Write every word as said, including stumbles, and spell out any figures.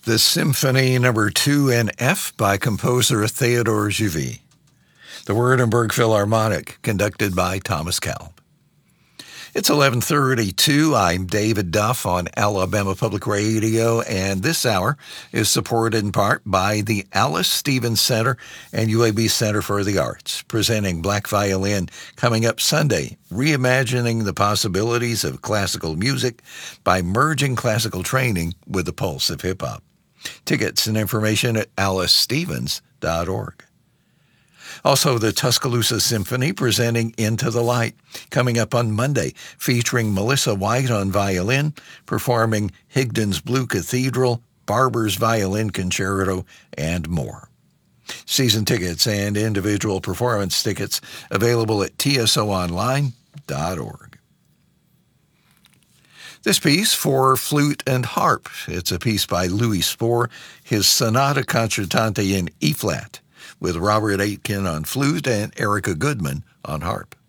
The Symphony Number two in F by composer Theodore Jouvy. The Wurttemberg Philharmonic, conducted by Thomas Kalb. It's eleven thirty-two. I'm David Duff on Alabama Public Radio, and this hour is supported in part by the Alice Stevens Center and U A B Center for the Arts, presenting Black Violin coming up Sunday, reimagining the possibilities of classical music by merging classical training with the pulse of hip-hop. Tickets and information at alice stevens dot org. Also, the Tuscaloosa Symphony presenting Into the Light, coming up on Monday, featuring Melissa White on violin, performing Higdon's Blue Cathedral, Barber's Violin Concerto, and more. Season tickets and individual performance tickets available at t s o online dot org. This piece for flute and harp. It's a piece by Louis Spohr, his Sonata Concertante in E-flat, with Robert Aitken on flute and Erica Goodman on harp.